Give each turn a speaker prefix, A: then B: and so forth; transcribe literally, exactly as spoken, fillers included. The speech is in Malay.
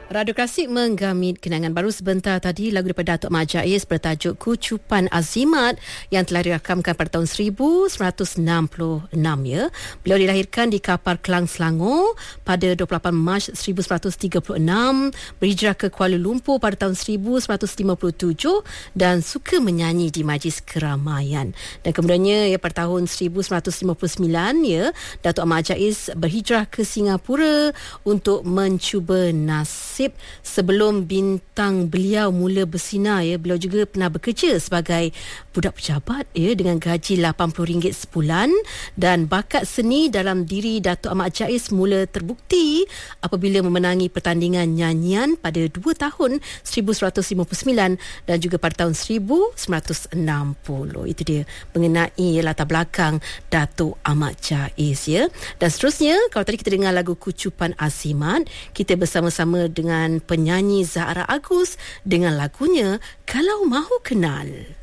A: Radio Klasik menggamit kenangan baru sebentar tadi, lagu daripada Datuk Mak Jais bertajuk Kucupan Azimat yang telah dirakamkan pada tahun seribu sembilan ratus enam puluh enam ya. Beliau dilahirkan di Kapar Kelang, Selangor pada dua puluh lapan Mac seribu sembilan ratus tiga puluh enam, berhijrah ke Kuala Lumpur pada tahun seribu sembilan ratus lima puluh tujuh dan suka menyanyi di majlis keramaian. Dan kemudiannya ya pada tahun seribu sembilan ratus lima puluh sembilan ya, Datuk Mak Jais berhijrah ke Singapura untuk mencuba nasib. Sebelum bintang beliau mula bersinar ya, beliau juga pernah bekerja sebagai budak pejabat ya dengan gaji lapan puluh ringgit sebulan, dan bakat seni dalam diri Datuk Ahmad Jais mula terbukti apabila memenangi pertandingan nyanyian pada dua tahun seribu sembilan ratus lima puluh sembilan dan juga pada tahun seribu sembilan ratus enam puluh. Itu dia mengenai latar belakang Datuk Ahmad Jais ya. Dan seterusnya, kalau tadi kita dengar lagu Kucupan Azimat, kita bersama-sama dengan penyanyi Zahra Agus dengan lagunya Kalau Mahu Kenal.